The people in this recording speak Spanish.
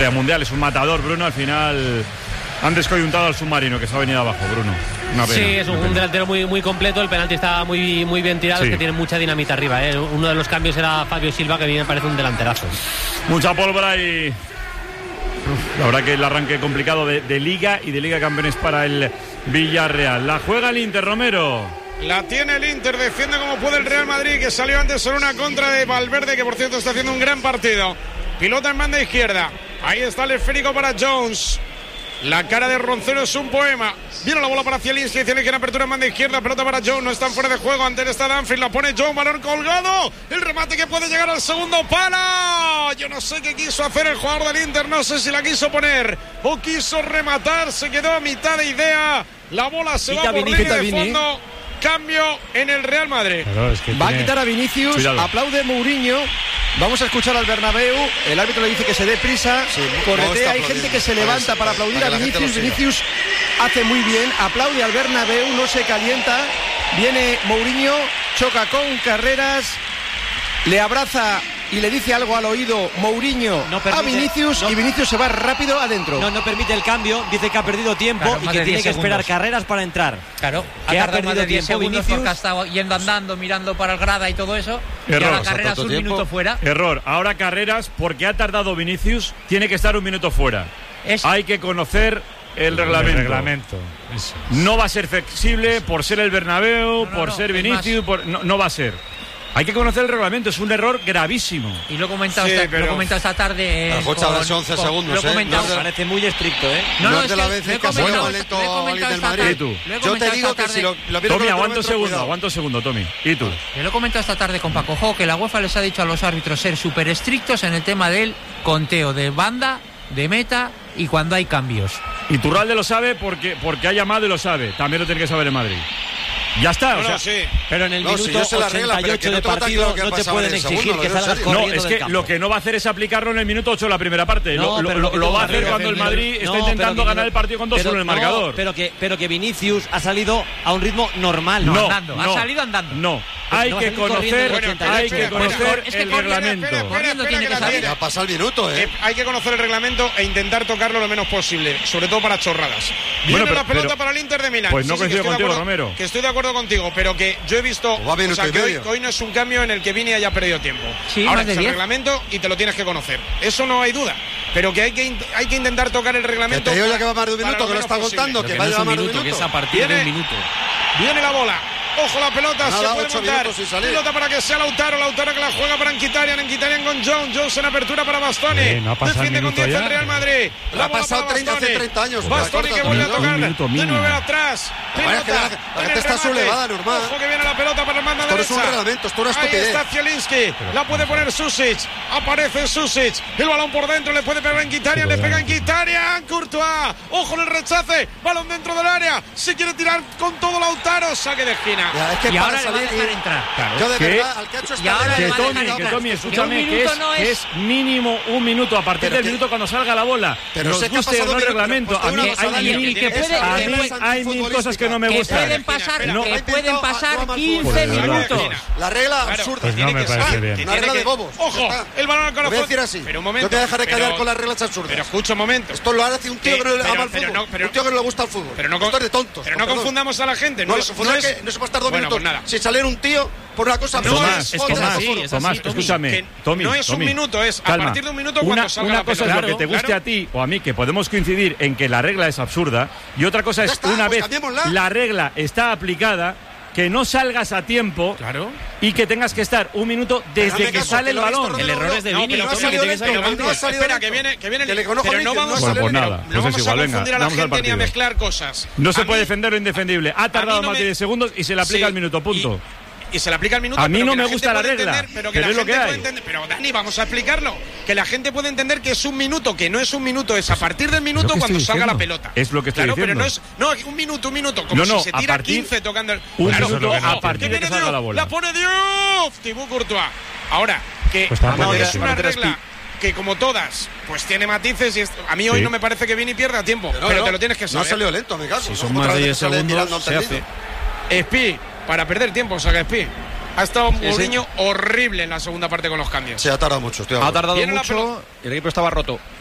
Mundial, es un matador, Bruno. Al final han descoyuntado al submarino, que se ha venido abajo, Bruno. Una pena, sí, es un delantero muy completo. El penalti está muy bien tirado, sí. Es que tiene mucha dinamita arriba. Uno de los cambios era Fabio Silva, que a mí me parece un delanterazo. Mucha pólvora y... la verdad que el arranque complicado de Liga y de Liga de Campeones para el Villarreal. La juega el Inter, Romero. La tiene el Inter, defiende como puede el Real Madrid, que salió antes en una contra de Valverde, que por cierto está haciendo un gran partido. Pilota en banda izquierda. Ahí está el esférico para Jones. La cara de Roncero es un poema. Viene la bola para Zielinski, tiene que ir apertura en banda izquierda. Pelota para Jones, no están fuera de juego. Antes está Danfield, la pone Jones, balón colgado. El remate que puede llegar al segundo palo. Yo no sé qué quiso hacer el jugador del Inter. No sé si la quiso poner o quiso rematar. Se quedó a mitad de idea. La bola se va por línea de fondo. Cambio en el Real Madrid. Claro, es que va a quitar a Vinicius. Cuidado. Aplaude Mourinho. Vamos a escuchar al Bernabéu. El árbitro le dice que se dé prisa. Sí, corretea. Hay gente que se levanta para aplaudir a Vinicius. Vinicius hace muy bien. Aplaude al Bernabéu. No se calienta. Viene Mourinho. Choca con Carreras. Le abraza y le dice algo al oído Mourinho a Vinicius, y Vinicius se va rápido adentro. No permite el cambio, dice que ha perdido tiempo, claro, y que tiene que esperar Carreras para entrar. Claro, que ha perdido tiempo Vinicius, porque ha estado yendo andando, mirando para el grada y todo eso. Error. Y ahora Carreras un minuto fuera. Error, ahora Carreras, porque ha tardado Vinicius, tiene que estar un minuto fuera. Hay que conocer el reglamento. Eso. No va a ser flexible por ser el Bernabéu, por ser Vinicius, no va a ser. Hay que conocer el reglamento, es un error gravísimo. Y lo he comentado, esta tarde. Las 11 segundos. Parece muy estricto, No es de la vez que ha sido lento alguien del Madrid. Yo te digo que si lo Tommy, aguanta un segundo, Tommy. ¿Y tú? Yo lo he comentado esta tarde con Paco Jo, que la UEFA les ha dicho a los árbitros ser súper estrictos en el tema del conteo de banda, de meta y cuando hay cambios. Y Turralde lo sabe porque ha llamado y lo sabe. También lo tiene que saber el Madrid. Ya está, sí. Pero en el minuto 88 de partido no te pueden exigir que salgas corriendo. No, es que lo que no va a hacer es aplicarlo en el minuto 8 de la primera parte. Lo va a hacer cuando el Madrid está intentando ganar el partido con 2-1 en el marcador. Pero que Vinicius ha salido a un ritmo normal. Ha salido andando. No. Hay que conocer el reglamento. Ya pasa el minuto, Hay que conocer el reglamento e intentar tocarlo lo menos posible, sobre todo para chorradas. Viene la pelota para el Inter de Milán. Pues no coincido contigo, Romero. Que estoy de acuerdo contigo, pero que yo he visto que hoy no es un cambio en el que Vini haya perdido tiempo. Sí, ahora es el reglamento y te lo tienes que conocer. Eso no hay duda. Pero que hay que intentar tocar el reglamento. Que te digo ya que va más de un minuto, que lo está contando, que vaya más de un minuto. Que es a partir de un minuto. Viene la bola. Ojo la pelota, se puede montar. Pelota para que sea Lautaro que la juega para Mkhitaryan con Jones en apertura para Bastoni. Defiende con 10 el Real Madrid. Ha pasado 30 años. Bastoni que vuelve a tocar de 9 atrás. La gente está sublevada, normal. Ojo que viene la pelota para el mando derecha. Esto es un reglamento, esto es una estupidez. Ahí está Zielinski, la puede poner Susic. Aparece Susic, el balón por dentro, le puede pegar a Mkhitaryan, le pega a Mkhitaryan. Courtois, ojo en el rechace, balón dentro del área. Se quiere tirar con todo Lautaro, saque de esquina. Ya, es que y ahora le van a dejar entrar. Claro. Yo de verdad, al que ha hecho que Tommy, escúchame, que es mínimo un minuto a partir del minuto cuando salga la bola. Pero nos guste o no el reglamento. A mí hay mil cosas que no me gustan. Que pueden pasar 15 minutos. La regla absurda. Pues no me parece bien. Una regla de bobos. Ojo, el balón al corazón. Voy a decir así. Pero un momento. Yo te dejaré callar con las reglas absurdas. Pero escucha un momento. Esto lo hace un tío que no le ama el fútbol. Un tío que no le gusta el fútbol. Esto es de tontos. Pero no confundamos a la gente. No se puede estar 2 minutos sin salir un tío por una cosa. Tomás, escúchame, Tommy. No es un minuto, es a partir de un minuto cuando salga la pelota. Una cosa es lo que te guste a ti o a mí, que podemos coincidir en que la regla es absurda, y otra cosa es una vez la regla está aplicada, que no salgas a tiempo y que tengas que estar un minuto desde que sale el balón. El error es de Vini. Espera, que viene. Pero no vamos a confundir a la gente ni a mezclar cosas. No se puede defender lo indefendible. Ha tardado más de 10 segundos y se le aplica el minuto, punto. Y se le aplica el minuto. A mí no me gusta la regla, pero es lo que hay. Pero Dani, vamos a explicarlo. Que la gente puede entender que es un minuto, que no es un minuto, es a partir del minuto cuando salga la pelota. Es lo que estoy diciendo. Pero no es un minuto, como si se tira 15 tocando el. Un minuto a partir de que salga la bola. La pone Diouf, Thibaut Courtois. Ahora, que es una regla que como todas, pues tiene matices y a mí hoy no me parece que Vini pierda tiempo, pero te lo tienes que saber. No ha salido lento, me caso. Si son más de 10 segundos, se hace. Spi, para perder tiempo, saca Spi. Ha estado Mourinho horrible en la segunda parte con los cambios. Se ha tardado mucho. Ha tardado mucho y el equipo estaba roto.